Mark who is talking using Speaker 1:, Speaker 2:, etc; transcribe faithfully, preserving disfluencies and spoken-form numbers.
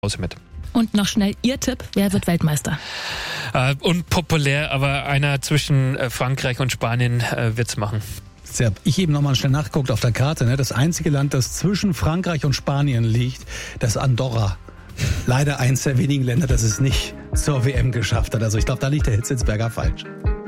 Speaker 1: mit.
Speaker 2: Und noch schnell Ihr Tipp, wer wird Weltmeister?
Speaker 1: Äh, unpopulär, aber einer zwischen äh, Frankreich und Spanien äh, wird's machen.
Speaker 3: Ich eben nochmal schnell nachgeguckt auf der Karte. Ne? Das einzige Land, das zwischen Frankreich und Spanien liegt, das ist Andorra. Leider eins der wenigen Länder, das es nicht zur W M geschafft hat. Also ich glaube, da liegt der Hitzelsberger falsch.